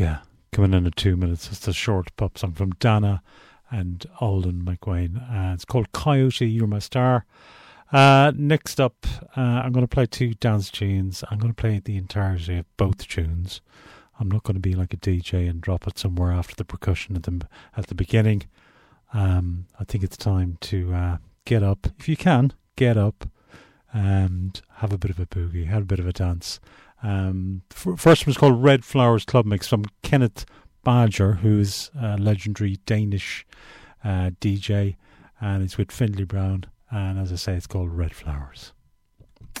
Yeah, coming in at 2 minutes. It's a short pop song from Dana and Alden McWayne. It's called Coyote, You're My Star. Next up, I'm going to play two dance tunes. I'm going to play the entirety of both tunes. I'm not going to be like a DJ and drop it somewhere after the percussion at the beginning. I think it's time to get up. If you can, get up and have a bit of a boogie, have a bit of a dance. First one's called Red Flowers Club Mix from Kenneth Badger, who is a legendary Danish DJ, and it's with Findlay Brown. And as I say, it's called Red Flowers.